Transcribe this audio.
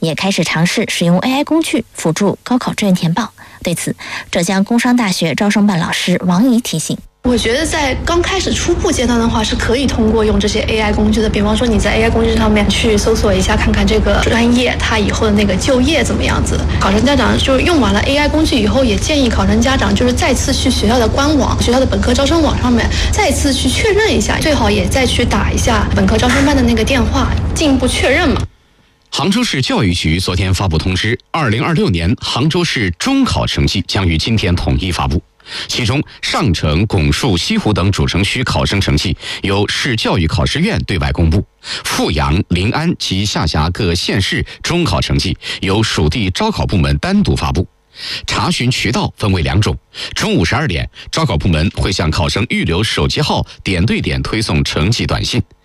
也开始尝试使用 AI 工具辅助高考志愿填报。对此，浙江工商大学招生办老师王怡提醒， 我觉得在刚开始初步阶段的话，是可以通过用这些 AI 工具的。比方说你在 AI 工具上面去搜索一下，看看这个专业它以后的那个就业怎么样子。考生家长就用完了 AI 工具以后，也建议考生家长就是再次去学校的官网、学校的本科招生网上面再次去确认一下，最好也再去打一下本科招生办的那个电话，进一步确认嘛。 杭州市教育局昨天发布通知，2026年杭州市中考成绩将于今天统一发布。其中，上城、拱墅、西湖等主城区考生成绩由市教育考试院对外公布；阜阳、临安及下辖各县市中考成绩由属地招考部门单独发布。查询渠道分为2种：中午12点，招考部门会向考生预留手机号，点对点推送成绩短信；